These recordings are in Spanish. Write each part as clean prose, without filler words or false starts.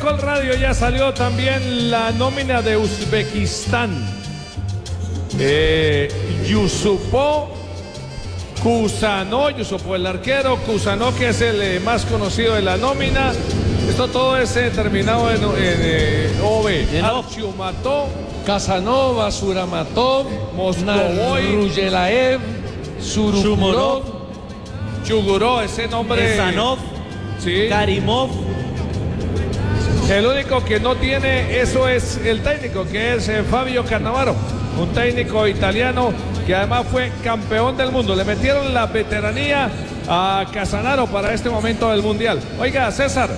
Caracol Radio ya salió también la nómina de Uzbekistán. Yusupov Kusanov, el arquero, Kusanov, que es el más conocido de la nómina. Esto todo es terminado en OV. Archumatov, Casanova, Suramatov, Moscovoy, Ruyelaev, Surumurov, Chugurov, ese nombre. Sanov, sí. Karimov. El único que no tiene eso es el técnico, que es Fabio Cannavaro, un técnico italiano que además fue campeón del mundo. Le metieron la veteranía a Casanaro para este momento del Mundial. Oiga, César,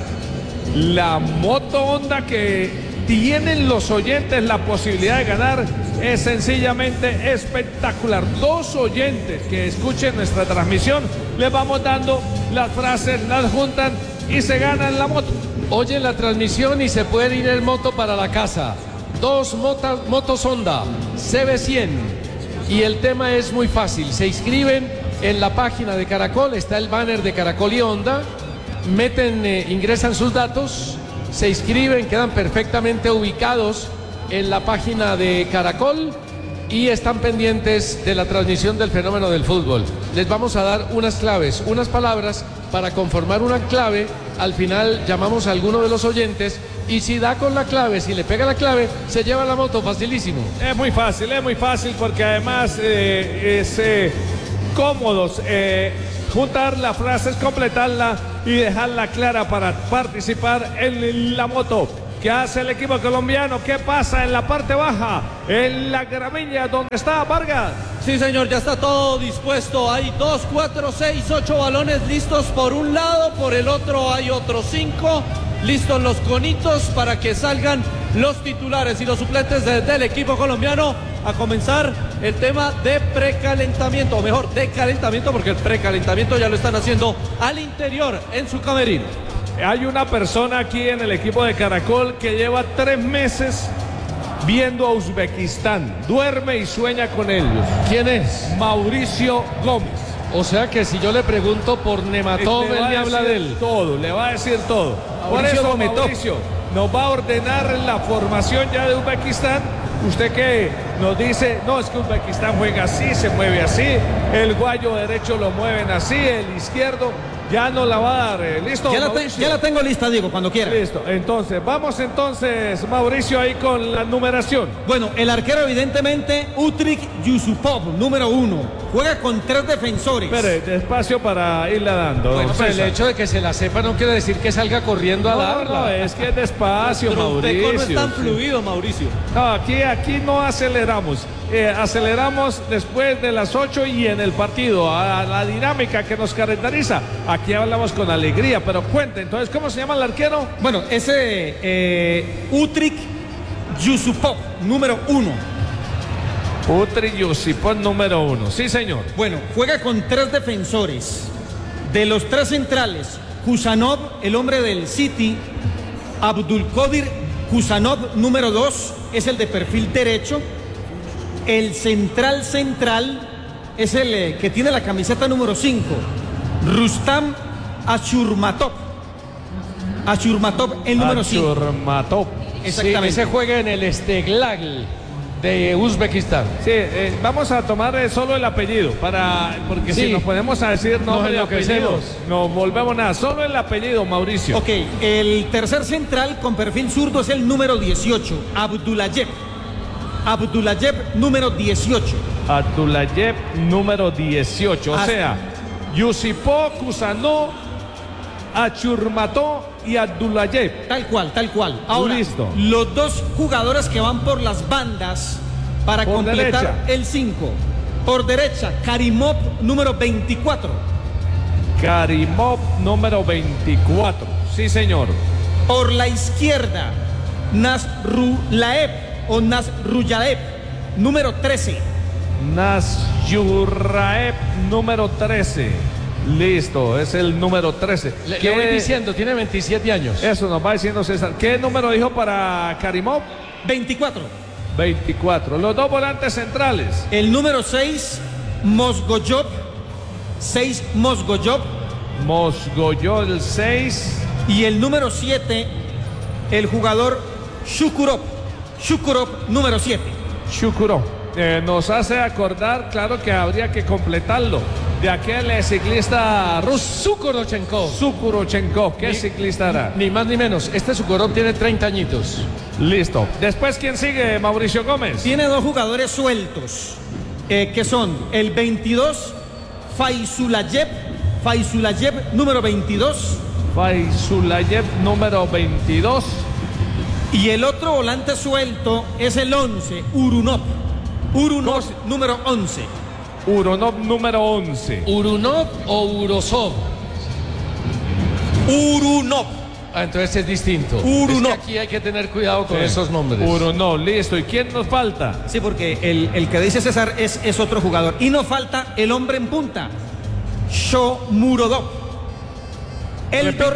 la moto Honda que tienen los oyentes la posibilidad de ganar es sencillamente espectacular. 2 oyentes que escuchen nuestra transmisión, les vamos dando las frases, las juntan y se ganan la moto. Oyen la transmisión y se pueden ir en moto para la casa. 2 motos Honda CB100. Y el tema es muy fácil. Se inscriben en la página de Caracol, está el banner de Caracol y Honda. Ingresan sus datos, se inscriben, quedan perfectamente ubicados en la página de Caracol y están pendientes de la transmisión del fenómeno del fútbol. Les vamos a dar unas claves, unas palabras para conformar una clave. Al final llamamos a alguno de los oyentes y si da con la clave, si le pega la clave, se lleva la moto, facilísimo. Es muy fácil porque además es cómodo juntar las frases, completarla y dejarla clara para participar en la moto. ¿Qué hace el equipo colombiano? ¿Qué pasa en la parte baja? En la gramilla donde está Vargas. Sí, señor, ya está todo dispuesto. Hay 2, 4, 6, 8 balones listos por un lado, por el otro hay otros 5. Listos los conitos para que salgan los titulares y los suplentes del equipo colombiano a comenzar el tema de precalentamiento, o mejor, de calentamiento, porque el precalentamiento ya lo están haciendo al interior en su camerino. Hay una persona aquí en el equipo de Caracol que lleva 3 meses viendo a Uzbekistán. Duerme y sueña con ellos. ¿Quién es? Mauricio Gómez. O sea que si yo le pregunto por Nematov, él me habla de él. Todo, le va a decir todo. Por Mauricio eso Gómez. Mauricio nos va a ordenar la formación ya de Uzbekistán. Usted que nos dice, no, es que Uzbekistán juega así, se mueve así, el guayo derecho lo mueven así, el izquierdo ya no la va a dar. ¿Listo, ya la tengo lista, Diego, cuando quiera. Listo, entonces, vamos Mauricio, ahí con la numeración. Bueno, el arquero evidentemente, Utrik Yusupov, número 1. Juega con 3 defensores. Espere, despacio para irla dando. Bueno, pues el hecho de que se la sepa no quiere decir que salga corriendo a darla. No, es que es despacio, Mauricio. No es tan fluido, Mauricio. No, aquí no aceleramos. Aceleramos después de las 8 y en el partido, a la dinámica que nos caracteriza. Aquí hablamos con alegría, pero cuente, entonces, ¿cómo se llama el arquero? Bueno, ese Utrik Yusupov, número 1. Utrik Yusupov, número 1. Sí, señor. Bueno, juega con 3 defensores. De los 3 centrales, Kusanov, el hombre del City, Abdulkadir Kusanov, número 2, es el de perfil derecho. El central es el que tiene la camiseta número 5, Rustam Ashurmatov, el número 5. Ashurmatov. Exactamente. Sí, ese juega en el Esteghlal de Uzbekistán. Sí, vamos a tomar solo el apellido, porque Sí. si nos ponemos a decir nombre y apellidos, enloquecemos. nos volvemos nada. Solo el apellido, Mauricio. Ok, el tercer central con perfil zurdo es el número 18, Abdulayev, número 18. Abdulayev, número 18. O sea, Yusupov, Kusanov, Ashurmatov y Abdulayev. Tal cual. Ahora, listo. Los 2 jugadores que van por las bandas para Por completar derecha. el 5. Por derecha, Karimov, número 24. Karimov, número 24. Sí, señor. Por la izquierda, Nasrulaev, número 13. Nasyuraev, número 13. Listo, es el número 13. Le voy diciendo, tiene 27 años. Eso nos va diciendo César. ¿Qué número dijo para Karimov? 24. 24. Los 2 volantes centrales. El número 6, Mosgoyov. Mosgoyov, el 6. Y el número 7, el jugador Shukurov número 7. Shukurov. Nos hace acordar, claro, que habría que completarlo, de aquel ciclista ruso. Sukhorchenko. ¿Qué ciclista era? Ni más ni menos. Este Sukhorov tiene 30 añitos. Listo. Después, ¿quién sigue, Mauricio Gómez? Tiene dos jugadores sueltos, que son el 22, Faizulayev número 22. Faizulayev número 22. Y el otro volante suelto es el 11, Urunov número 11. Urunov número 11. ¿Urunov o Urosov? Urunov. Entonces es distinto. Urunov. Es que aquí hay que tener cuidado con esos nombres. Urunov, listo. ¿Y quién nos falta? Sí, porque el que dice César es otro jugador. Y nos falta el hombre en punta, Shomurodov. Eldor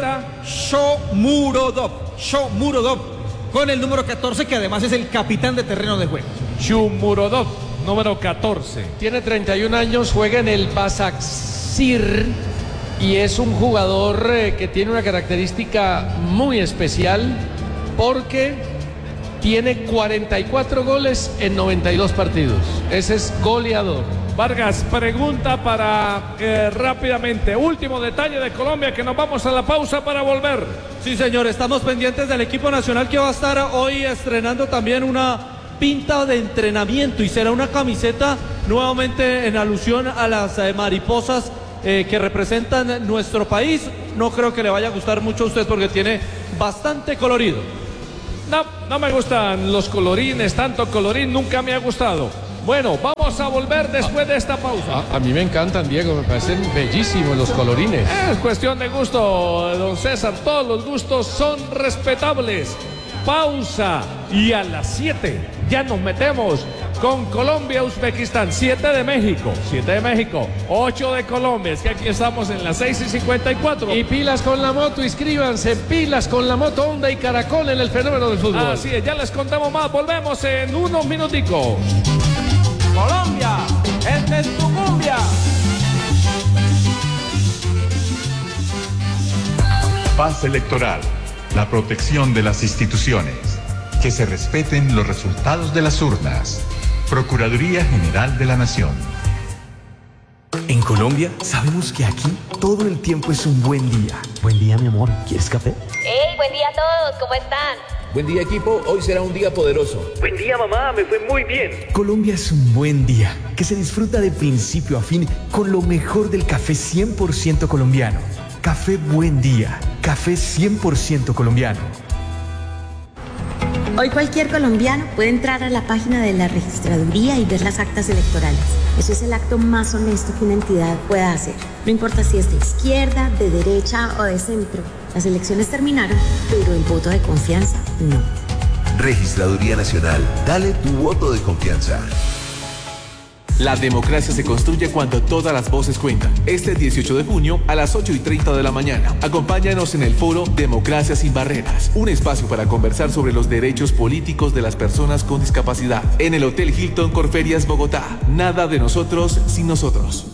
Shomurodov, con el número 14, que además es el capitán de terreno de juego. Shomurodov, número 14. Tiene 31 años, juega en el Basaksehir y es un jugador que tiene una característica muy especial porque tiene 44 goles en 92 partidos. Ese es goleador. Vargas, pregunta para rápidamente. Último detalle de Colombia, que nos vamos a la pausa para volver. Sí, señor, estamos pendientes del equipo nacional que va a estar hoy estrenando también una pinta de entrenamiento y será una camiseta nuevamente en alusión a las mariposas que representan nuestro país. No creo que le vaya a gustar mucho a usted porque tiene bastante colorido. No me gustan los colorines, tanto colorín nunca me ha gustado. Bueno, vamos a volver después de esta pausa. A mí me encantan, Diego, me parecen bellísimos los colorines. Es cuestión de gusto, don César. Todos los gustos son respetables. Pausa. Y a las 7 ya nos metemos con Colombia-Uzbekistán. 7 de México, 8 de Colombia. Es que aquí estamos en las 6:54. Y pilas con la moto, inscríbanse. Pilas con la moto Honda y Caracol en el fenómeno del fútbol. Así es, ya les contamos más. Volvemos en unos minuticos. Colombia, esta es tu cumbia. Paz electoral, la protección de las instituciones, que se respeten los resultados de las urnas. Procuraduría General de la Nación. En Colombia sabemos que aquí todo el tiempo es un buen día. Buen día, mi amor. ¿Quieres café? ¡Hey! Buen día a todos, ¿cómo están? Buen día, equipo, hoy será un día poderoso. Buen día, mamá, me fue muy bien. Colombia es un buen día que se disfruta de principio a fin con lo mejor del café 100% colombiano. Café Buen Día, café 100% colombiano. Hoy cualquier colombiano puede entrar a la página de la registraduría y ver las actas electorales. Eso es el acto más honesto que una entidad pueda hacer. No importa si es de izquierda, de derecha o de centro. Las elecciones terminaron, pero el voto de confianza no. Registraduría Nacional, dale tu voto de confianza. La democracia se construye cuando todas las voces cuentan. Este 18 de junio a las 8:30 de la mañana. Acompáñanos en el foro Democracia sin Barreras, un espacio para conversar sobre los derechos políticos de las personas con discapacidad. En el Hotel Hilton Corferias, Bogotá. Nada de nosotros sin nosotros.